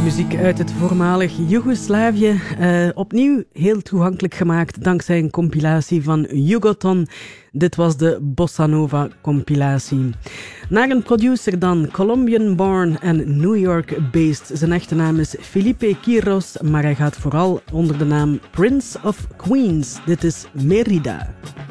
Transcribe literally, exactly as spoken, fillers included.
Muziek uit het voormalig Joegoslavië. Uh, opnieuw heel toegankelijk gemaakt dankzij een compilatie van Jugoton. Dit was de Bossa Nova compilatie. Naar een producer dan, Colombian born en New York based. Zijn echte naam is Felipe Quiros, maar hij gaat vooral onder de naam Prince of Queens. Dit is Merida.